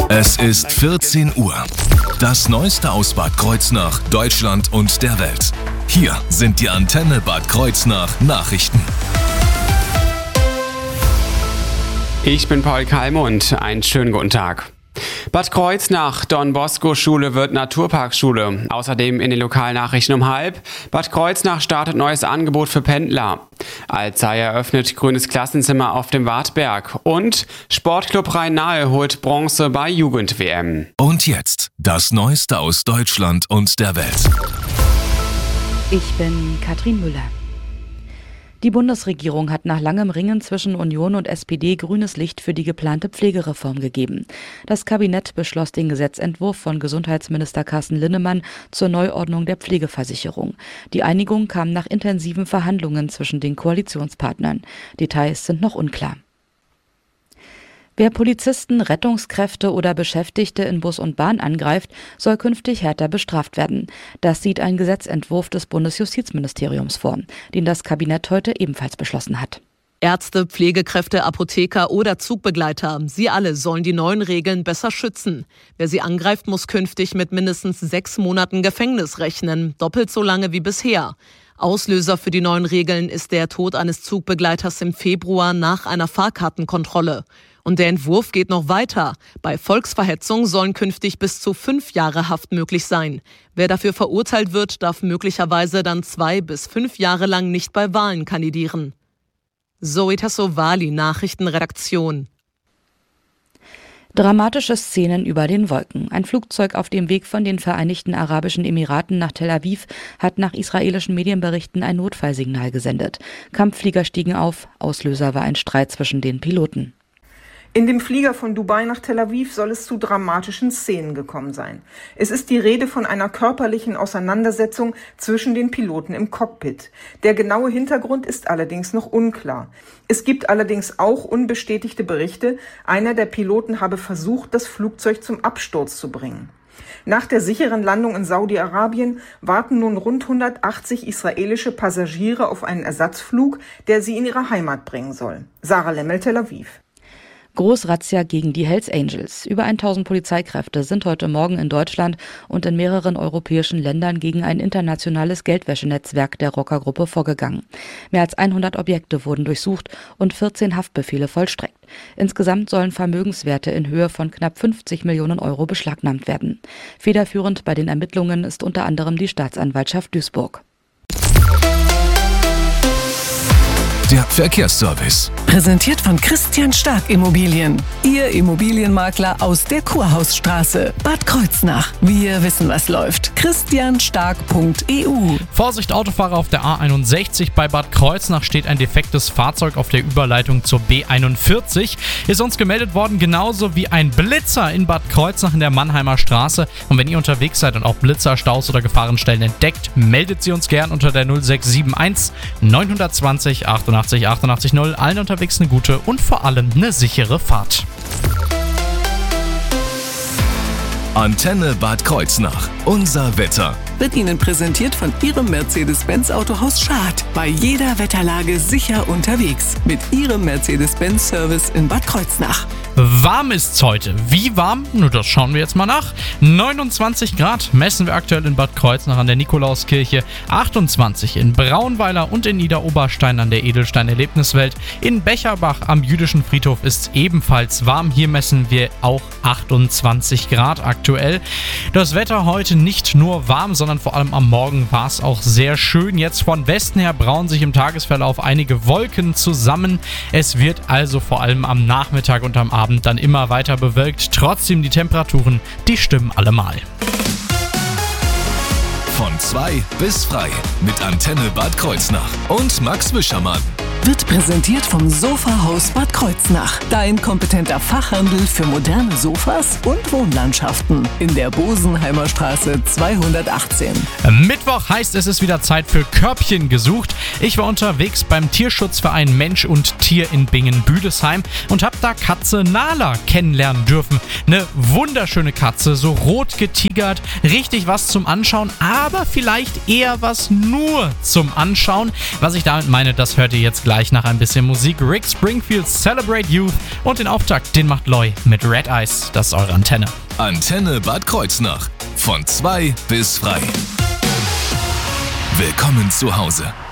Es ist 14 Uhr. Das Neueste aus Bad Kreuznach, Deutschland und der Welt. Hier sind die Antenne Bad Kreuznach Nachrichten. Ich bin Paul Kalmund. Einen schönen guten Tag. Bad Kreuznach Don-Bosco-Schule wird Naturparkschule. Außerdem in den Lokalnachrichten um 12:30. Bad Kreuznach startet neues Angebot für Pendler. Alzey eröffnet grünes Klassenzimmer auf dem Wartberg. Und Sportclub Rhein-Nahe holt Bronze bei Jugend-WM. Und jetzt das Neueste aus Deutschland und der Welt. Ich bin Katrin Müller. Die Bundesregierung hat nach langem Ringen zwischen Union und SPD grünes Licht für die geplante Pflegereform gegeben. Das Kabinett beschloss den Gesetzentwurf von Gesundheitsminister Carsten Linnemann zur Neuordnung der Pflegeversicherung. Die Einigung kam nach intensiven Verhandlungen zwischen den Koalitionspartnern. Details sind noch unklar. Wer Polizisten, Rettungskräfte oder Beschäftigte in Bus und Bahn angreift, soll künftig härter bestraft werden. Das sieht ein Gesetzentwurf des Bundesjustizministeriums vor, den das Kabinett heute ebenfalls beschlossen hat. Ärzte, Pflegekräfte, Apotheker oder Zugbegleiter, sie alle sollen die neuen Regeln besser schützen. Wer sie angreift, muss künftig mit mindestens 6 Monaten Gefängnis rechnen, doppelt so lange wie bisher. Auslöser für die neuen Regeln ist der Tod eines Zugbegleiters im Februar nach einer Fahrkartenkontrolle. Und der Entwurf geht noch weiter. Bei Volksverhetzung sollen künftig bis zu 5 Jahre Haft möglich sein. Wer dafür verurteilt wird, darf möglicherweise dann 2 bis 5 Jahre lang nicht bei Wahlen kandidieren. Zoe Tassovali, Nachrichtenredaktion. Dramatische Szenen über den Wolken. Ein Flugzeug auf dem Weg von den Vereinigten Arabischen Emiraten nach Tel Aviv hat nach israelischen Medienberichten ein Notfallsignal gesendet. Kampfflieger stiegen auf. Auslöser war ein Streit zwischen den Piloten. In dem Flieger von Dubai nach Tel Aviv soll es zu dramatischen Szenen gekommen sein. Es ist die Rede von einer körperlichen Auseinandersetzung zwischen den Piloten im Cockpit. Der genaue Hintergrund ist allerdings noch unklar. Es gibt allerdings auch unbestätigte Berichte, einer der Piloten habe versucht, das Flugzeug zum Absturz zu bringen. Nach der sicheren Landung in Saudi-Arabien warten nun rund 180 israelische Passagiere auf einen Ersatzflug, der sie in ihre Heimat bringen soll. Sarah Lemmel, Tel Aviv. Großrazzia gegen die Hells Angels. Über 1000 Polizeikräfte sind heute Morgen in Deutschland und in mehreren europäischen Ländern gegen ein internationales Geldwäschenetzwerk der Rockergruppe vorgegangen. Mehr als 100 Objekte wurden durchsucht und 14 Haftbefehle vollstreckt. Insgesamt sollen Vermögenswerte in Höhe von knapp 50 Millionen Euro beschlagnahmt werden. Federführend bei den Ermittlungen ist unter anderem die Staatsanwaltschaft Duisburg. Der Verkehrsservice. Präsentiert von Christian Stark Immobilien. Ihr Immobilienmakler aus der Kurhausstraße. Bad Kreuznach. Wir wissen, was läuft. christianstark.eu. Vorsicht Autofahrer auf der A61. Bei Bad Kreuznach steht ein defektes Fahrzeug auf der Überleitung zur B41. Ist uns gemeldet worden, genauso wie ein Blitzer in Bad Kreuznach in der Mannheimer Straße. Und wenn ihr unterwegs seid und auch Blitzer, Staus oder Gefahrenstellen entdeckt, meldet sie uns gern unter der 0671 920 88 88 0. Allen unterwegs eine gute und vor allem eine sichere Fahrt. Antenne Bad Kreuznach. Unser Wetter. Wird Ihnen präsentiert von Ihrem Mercedes-Benz Autohaus Schad. Bei jeder Wetterlage sicher unterwegs. Mit Ihrem Mercedes-Benz-Service in Bad Kreuznach. Warm ist's heute. Wie warm? Nur das schauen wir jetzt mal nach. 29 Grad messen wir aktuell in Bad Kreuznach an der Nikolauskirche. 28 in Braunweiler und in Niederoberstein an der Edelstein-Erlebniswelt. In Becherbach am Jüdischen Friedhof ist ebenfalls warm. Hier messen wir auch 28 Grad aktuell. Das Wetter heute nicht nur warm, sondern vor allem am Morgen war es auch sehr schön. Jetzt von Westen her brauen sich im Tagesverlauf einige Wolken zusammen. Es wird also vor allem am Nachmittag und am Abend dann immer weiter bewölkt. Trotzdem die Temperaturen, die stimmen allemal. Von 2 bis frei mit Antenne Bad Kreuznach und Max Wischermann. Wird präsentiert vom Sofahaus Bad Kreuznach. Dein kompetenter Fachhandel für moderne Sofas und Wohnlandschaften. In der Bosenheimer Straße 218. Mittwoch heißt es ist wieder Zeit für Körbchen gesucht. Ich war unterwegs beim Tierschutzverein Mensch und Tier in Bingen-Büdesheim und habe da Katze Nala kennenlernen dürfen. Eine wunderschöne Katze, so rot getigert, richtig was zum Anschauen, aber vielleicht eher was nur zum Anschauen. Was ich damit meine, das hört ihr jetzt gleich Gleich nach ein bisschen Musik Rick Springfields Celebrate Youth und den Auftakt, den macht Loy mit Red Eyes. Das ist eure Antenne. Antenne Bad Kreuznach. Von 2 bis frei. Willkommen zu Hause.